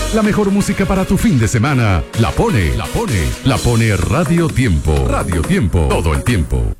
La mejor música para tu fin de semana. La pone Radio Tiempo. Radio Tiempo. Todo el tiempo.